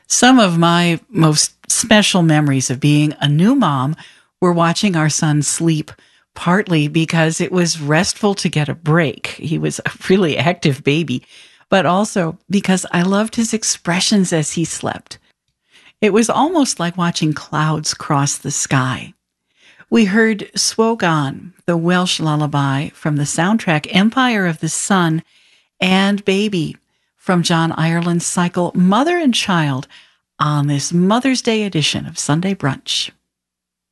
Some of my most special memories of being a new mom were watching our son sleep, partly because it was restful to get a break. He was a really active baby, but also because I loved his expressions as he slept. It was almost like watching clouds cross the sky. We heard Swogan, the Welsh lullaby from the soundtrack Empire of the Sun, and Baby from John Ireland's cycle Mother and Child on this Mother's Day edition of Sunday Brunch.